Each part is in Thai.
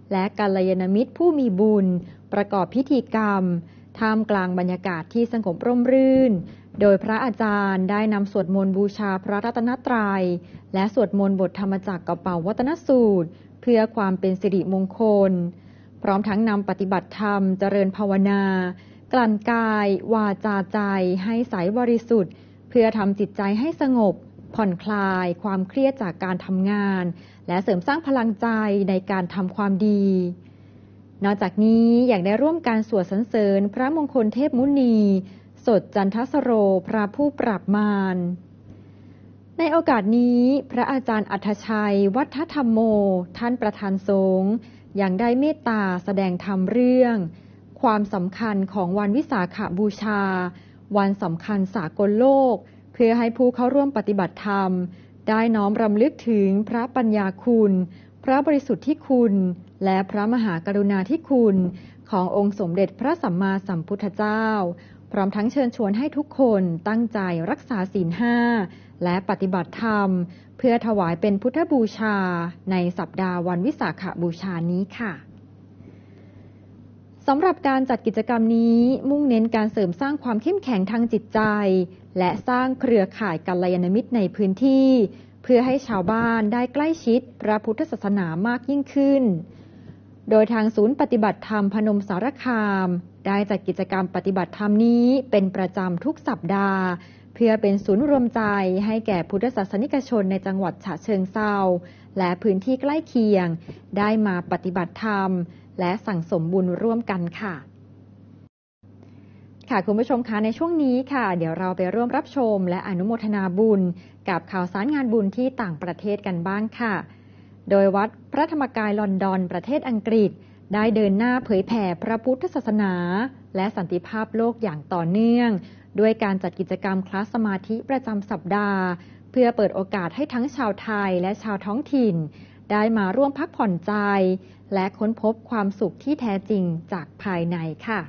และกัลยาณมิตรผู้มีบุญประกอบพิธีกรรมท่ามกลางบรรยากาศที่สงบร่มรื่นโดยพระอาจารย์ได้นำสวดมนต์บูชาพระรัตนตรัยและสวดมนต์บทธรรมจักรกระเป๋าวัตนสูตรเพื่อความเป็นสิริมงคลพร้อมทั้งนำปฏิบัติธรรมเจริญภาวนากลั่นกายวาจาใจให้ใสบริสุทธิ์เพื่อทำจิตใจให้สงบผ่อนคลายความเครียดจากการทำงานและเสริมสร้างพลังใจในการทำความดีนอกจากนี้ยังได้ร่วมการสวดสรรเสริญพระมงคลเทพมุนีสดจันทสโรพระผู้ปราบมารในโอกาสนี้พระอาจารย์อัฏฐชัยวัฒธรรมโมท่านประธานสงฆ์ยังได้เมตตาแสดงธรรมเรื่องความสำคัญของวันวิสาขบูชาวันสำคัญสากลโลกเพื่อให้ผู้เข้าร่วมปฏิบัติธรรมได้น้อมรำลึกถึงพระปัญญาคุณพระบริสุทธิคุณและพระมหากรุณาธิคุณขององค์สมเด็จพระสัมมาสัมพุทธเจ้าพร้อมทั้งเชิญชวนให้ทุกคนตั้งใจรักษาศีล 5และปฏิบัติธรรมเพื่อถวายเป็นพุทธบูชาในสัปดาห์วันวิสาขบูชานี้ค่ะสำหรับการจัดกิจกรรมนี้มุ่งเน้นการเสริมสร้างความเข้มแข็งทางจิตใจและสร้างเครือข่ายกัลยาณมิตรในพื้นที่เพื่อให้ชาวบ้านได้ใกล้ชิดพระพุทธศาสนามากยิ่งขึ้นโดยทางศูนย์ปฏิบัติธรรมพนมสารคามได้จัดกิจกรรมปฏิบัติธรรมนี้เป็นประจำทุกสัปดาห์เพื่อเป็นศูนย์รวมใจให้แก่พุทธศาสนิกชนในจังหวัดฉะเชิงเทราและพื้นที่ใกล้เคียงได้มาปฏิบัติธรรมและสั่งสมบุญร่วมกันค่ะคุณผู้ชมคะในช่วงนี้ค่ะเดี๋ยวเราไปร่วมรับชมและอนุโมทนาบุญกับข่าวสารงานบุญที่ต่างประเทศกันบ้างค่ะโดยวัดพระธรรมกายลอนดอนประเทศอังกฤษได้เดินหน้าเผยแผ่พระพุทธศาสนาและสันติภาพโลกอย่างต่อเนื่องด้วยการจัดกิจกรรมคลาสสมาธิประจำสัปดาห์เพื่อเปิดโอกาสให้ทั้งชาวไทยและชาวท้องถิ่นได้มาร่วมพักผ่อนใจและค้นพบความสุขที่แท้จริงจากภายในค่ะ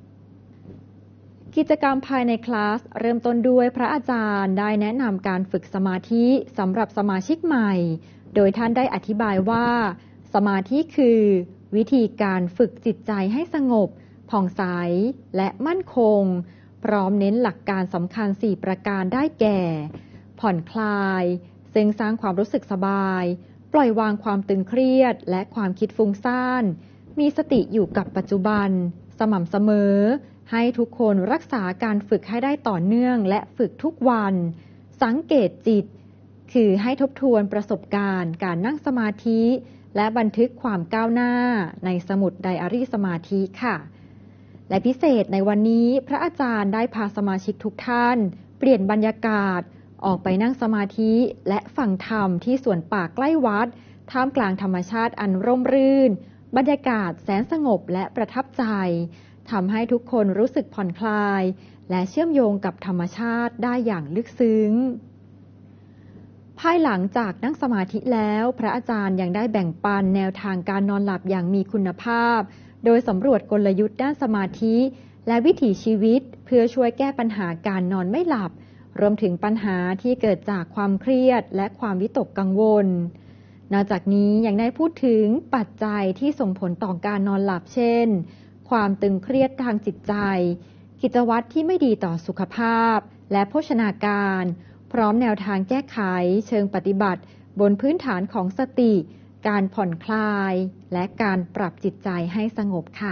กิจกรรมภายในคลาสเริ่มต้นด้วยพระอาจารย์ได้แนะนำการฝึกสมาธิสำหรับสมาชิกใหม่โดยท่านได้อธิบายว่าสมาธิคือวิธีการฝึกจิตใจให้สงบผ่องใสและมั่นคงพร้อมเน้นหลักการสำคัญ4ประการได้แก่ผ่อนคลายซึ่งสร้างความรู้สึกสบายปล่อยวางความตึงเครียดและความคิดฟุ้งซ่านมีสติอยู่กับปัจจุบันสม่ำเสมอให้ทุกคนรักษาการฝึกให้ได้ต่อเนื่องและฝึกทุกวันสังเกตจิตคือให้ทบทวนประสบการณ์การนั่งสมาธิและบันทึกความก้าวหน้าในสมุดไดอารี่สมาธิค่ะและพิเศษในวันนี้พระอาจารย์ได้พาสมาชิกทุกท่านเปลี่ยนบรรยากาศออกไปนั่งสมาธิและฟังธรรมที่สวนป่าใกล้วัดท่ามกลางธรรมชาติอันร่มรื่นบรรยากาศแสนสงบและประทับใจทำให้ทุกคนรู้สึกผ่อนคลายและเชื่อมโยงกับธรรมชาติได้อย่างลึกซึ้งภายหลังจากนั่งสมาธิแล้วพระอาจารย์ยังได้แบ่งปันแนวทางการนอนหลับอย่างมีคุณภาพโดยสำรวจกลยุทธ์ด้านสมาธิและวิถีชีวิตเพื่อช่วยแก้ปัญหาการนอนไม่หลับรวมถึงปัญหาที่เกิดจากความเครียดและความวิตกกังวลนอกจากนี้ยังได้พูดถึงปัจจัยที่ส่งผลต่อการนอนหลับเช่นความตึงเครียดทางจิตใจกิจวัตรที่ไม่ดีต่อสุขภาพและโภชนาการพร้อมแนวทางแก้ไขเชิงปฏิบัติบนพื้นฐานของสติการผ่อนคลายและการปรับจิตใจให้สงบค่ะ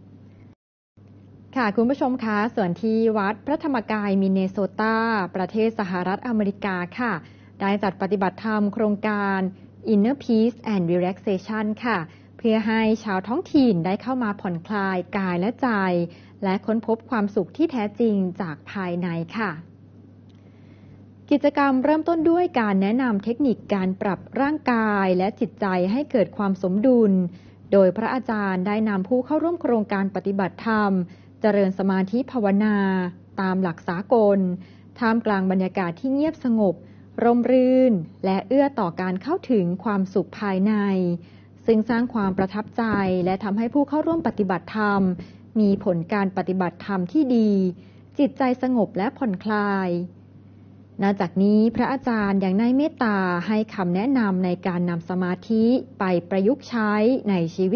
คุณผู้ชมคะส่วนที่วัดพระธรรมกายมินเนโซตาประเทศสหรัฐอเมริกาค่ะได้จัดปฏิบัติธรรมโครงการ Inner Peace and Relaxation ค่ะเพื่อให้ชาวท้องถิ่นได้เข้ามาผ่อนคลายกายและใจและค้นพบความสุขที่แท้จริงจากภายในค่ะกิจกรรมเริ่มต้นด้วยการแนะนำเทคนิคการปรับร่างกายและจิตใจให้เกิดความสมดุลโดยพระอาจารย์ได้นำผู้เข้าร่วมโครงการปฏิบัติธรรมเจริญสมาธิภาวนาตามหลักสากลท่ามกลางบรรยากาศที่เงียบสงบร่มรื่นและเอื้อต่อการเข้าถึงความสุขภายในซึ่งสร้างความประทับใจและทำให้ผู้เข้าร่วมปฏิบัติธรรมมีผลการปฏิบัติธรรมที่ดีจิตใจสงบและผ่อนคลายนอกจากนี้พระอาจารย์ยังได้เมตตาให้คำแนะนำในการนำสมาธิไปประยุกต์ใช้ในชีวิต